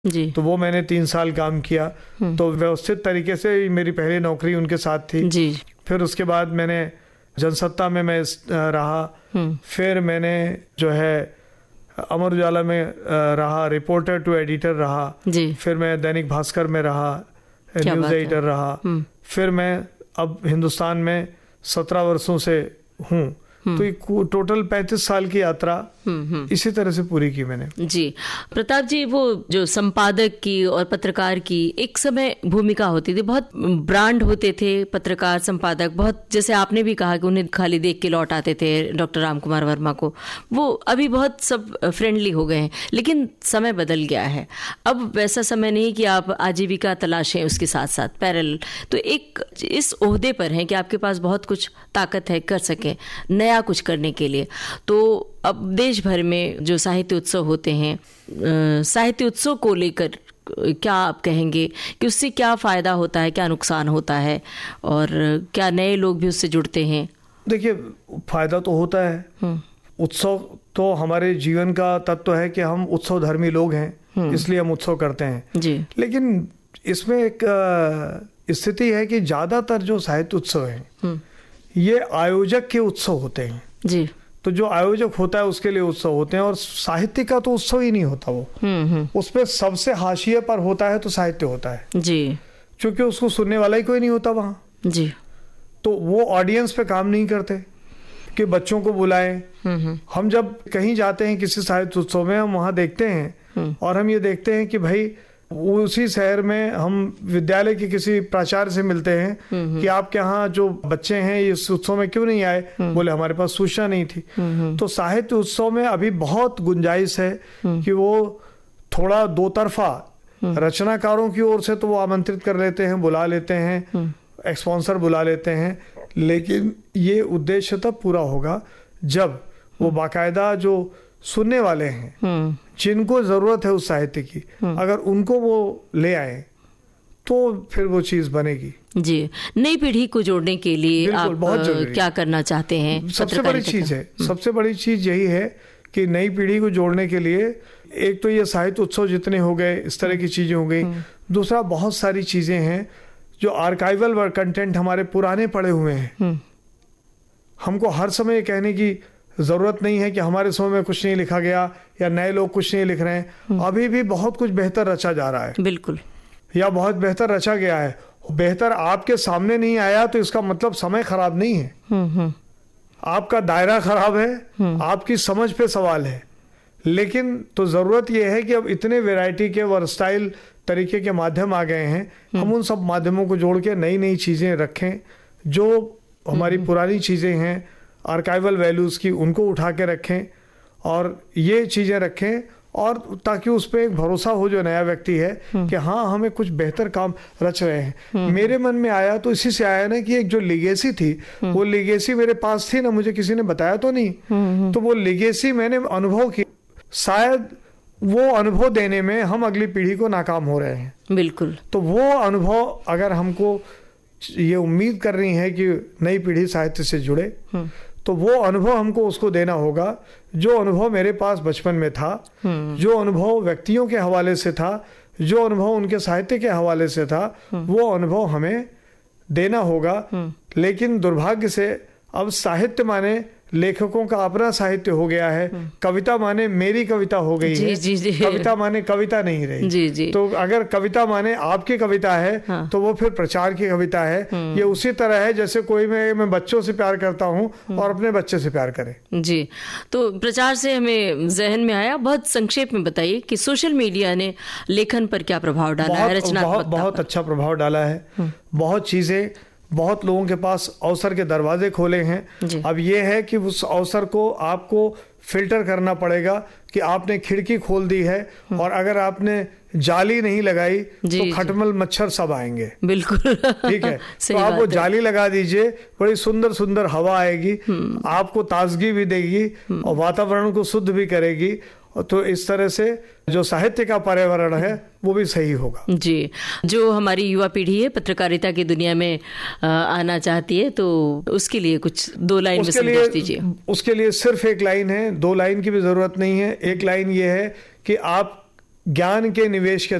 जी। तो वो मैंने 3 साल काम किया। तो व्यवस्थित तरीके से मेरी पहली नौकरी उनके साथ थी जी। फिर उसके बाद मैंने जनसत्ता में मैं रहा। फिर मैंने जो है अमर उजाला में रहा, रिपोर्टर टू एडिटर रहा जी। फिर मैं दैनिक भास्कर में रहा, न्यूज़ एडिटर रहा। फिर मैं अब हिंदुस्तान में 17 वर्षों से हूँ। तो ये टोटल 35 साल की यात्रा इसी तरह से पूरी की मैंने। जी। प्रताप जी, वो जो संपादक की और पत्रकार की एक समय भूमिका होती थी, बहुत ब्रांड होते थे पत्रकार संपादक, बहुत, जैसे आपने भी कहा कि उन्हें खाली देख के लौट आते थे डॉक्टर राम कुमार वर्मा को। वो अभी बहुत सब फ्रेंडली हो गए हैं, लेकिन समय बदल गया है। अब वैसा समय नहीं कि आप आजीविका तलाशें उसके साथ साथ पैरेलल। तो एक इस ओहदे पर हैं कि आपके पास बहुत कुछ ताकत है, कर सकें नया कुछ करने के लिए। तो अब देश भर में जो साहित्य उत्सव होते हैं, साहित्य उत्सव को लेकर क्या आप कहेंगे कि उससे क्या फायदा होता है, क्या नुकसान होता है, और क्या नए लोग भी उससे जुड़ते हैं? देखिए, फायदा तो होता है। उत्सव तो हमारे जीवन का तत्व है कि हम उत्सव धर्मी लोग हैं, इसलिए हम उत्सव करते हैं जी। लेकिन इसमें एक स्थिति है कि ज्यादातर जो साहित्य उत्सव हैं ये आयोजक के उत्सव होते हैं। जी। तो जो आयोजक होता है उसके लिए उत्सव होते हैं, और साहित्य का तो उत्सव ही नहीं होता वो। उसपे सबसे हाशिए पर होता है तो साहित्य होता है जी, क्योंकि उसको सुनने वाला ही कोई नहीं होता वहां जी। तो वो ऑडियंस पे काम नहीं करते कि बच्चों को बुलाएं। हम जब कहीं जाते हैं किसी साहित्य उत्सव में, हम वहां देखते हैं और हम ये देखते हैं कि भाई उसी शहर में हम विद्यालय के किसी प्राचार्य से मिलते हैं कि आपके यहाँ जो बच्चे हैं इस उत्सव में क्यों नहीं आए? बोले हमारे पास सूचना नहीं थी। तो साहित्य उत्सव में अभी बहुत गुंजाइश है कि वो थोड़ा दो तरफा, रचनाकारों की ओर से तो वो आमंत्रित कर लेते हैं, बुला लेते हैं, स्पॉन्सर बुला लेते हैं, लेकिन ये उद्देश्य तब पूरा होगा जब वो बाकायदा जो सुनने वाले हैं, जिनको जरूरत है उस साहित्य की, अगर उनको वो ले आए तो फिर वो चीज बनेगी। जी। नई पीढ़ी को जोड़ने के लिए आप क्या करना चाहते हैं? सबसे बड़ी चीज है, सबसे बड़ी चीज यही है कि नई पीढ़ी को जोड़ने के लिए एक तो ये साहित्य उत्सव जितने हो गए, इस तरह की चीजें हो गई। दूसरा, बहुत सारी चीजें हैं जो आर्काइवल कंटेंट हमारे पुराने पड़े हुए हैं। हमको हर समय कहने की जरूरत नहीं है कि हमारे समय में कुछ नहीं लिखा गया या नए लोग कुछ नहीं लिख रहे हैं। अभी भी बहुत कुछ बेहतर रचा जा रहा है। बिल्कुल। या बहुत बेहतर रचा गया है। बेहतर आपके सामने नहीं आया तो इसका मतलब समय खराब नहीं है, आपका दायरा खराब है, आपकी समझ पे सवाल है। लेकिन तो जरूरत यह है कि अब इतने वैरायटी के वर्सटाइल तरीके के माध्यम आ गए हैं, हम उन सब माध्यमों को जोड़ के नई नई चीजें रखें। जो हमारी पुरानी चीजें हैं आर्काइवल वैल्यूज की, उनको उठा के रखें और ये चीजें रखें, और ताकि उस पर एक भरोसा हो जो नया व्यक्ति है कि हाँ हमें कुछ बेहतर काम रच रहे हैं। मेरे मन में आया तो इसी से आया ना कि एक जो लिगेसी थी, वो लिगेसी मेरे पास थी ना, मुझे किसी ने बताया तो नहीं, तो वो लिगेसी मैंने अनुभव किया। शायद वो अनुभव देने में हम अगली पीढ़ी को नाकाम हो रहे हैं। बिल्कुल। तो वो अनुभव अगर हमको ये उम्मीद कर रही है कि नई पीढ़ी साहित्य से जुड़े, तो वो अनुभव हमको उसको देना होगा जो अनुभव मेरे पास बचपन में था, जो अनुभव व्यक्तियों के हवाले से था, जो अनुभव उनके साहित्य के हवाले से था, वो अनुभव हमें देना होगा। लेकिन दुर्भाग्य से अब साहित्य माने लेखकों का अपना साहित्य हो गया है, कविता माने मेरी कविता हो गई है। जी, जी। कविता माने कविता नहीं रही। जी, जी। तो अगर कविता माने आपकी कविता है, हाँ। तो वो फिर प्रचार की कविता है। ये उसी तरह है जैसे कोई मैं बच्चों से प्यार करता हूँ और अपने बच्चे से प्यार करे। जी। तो प्रचार से हमें जहन में आया, बहुत संक्षेप में बताइए कि सोशल मीडिया ने लेखन पर क्या प्रभाव डाला है, रचनात्मकता पर? बहुत अच्छा प्रभाव डाला है। बहुत चीजें, बहुत लोगों के पास अवसर के दरवाजे खोले हैं। अब ये है कि उस अवसर को आपको फिल्टर करना पड़ेगा कि आपने खिड़की खोल दी है और अगर आपने जाली नहीं लगाई तो खटमल मच्छर सब आएंगे। बिल्कुल। ठीक है। तो आप वो जाली लगा दीजिए, बड़ी सुंदर सुंदर हवा आएगी, आपको ताजगी भी देगी और वातावरण को शुद्ध भी करेगी। तो इस तरह से जो साहित्य का पर्यावरण है वो भी सही होगा। जी। जो हमारी युवा पीढ़ी है पत्रकारिता की दुनिया में आना चाहती है, तो उसके लिए कुछ 2 लाइन में संदेश दीजिए। उसके लिए सिर्फ एक लाइन है, 2 लाइन की भी जरूरत नहीं है। एक लाइन ये है कि आप ज्ञान के निवेश के